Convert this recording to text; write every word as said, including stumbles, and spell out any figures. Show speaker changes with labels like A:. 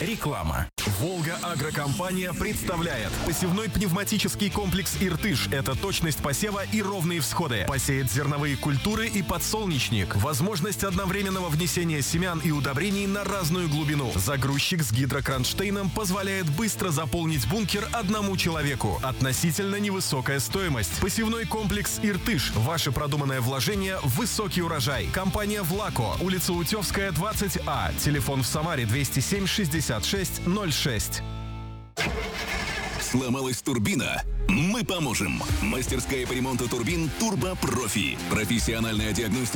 A: Реклама.
B: Волга Агрокомпания представляет посевной пневматический комплекс «Иртыш». Это точность посева и ровные всходы. Посеет зерновые культуры и подсолнечник. Возможность одновременного внесения семян и удобрений на разную глубину. Загрузчик с гидрокронштейном позволяет быстро заполнить бункер одному человеку. Относительно невысокая стоимость. Посевной комплекс «Иртыш». Ваше продуманное вложение в высокий урожай. Компания «Влако». Улица Утевская, двадцать А. Телефон в Самаре двести семь шестьдесят шесть ноль шесть.
C: Сломалась турбина? Мы поможем. Мастерская по ремонту турбин «Турбо Профи». Профессиональная диагностика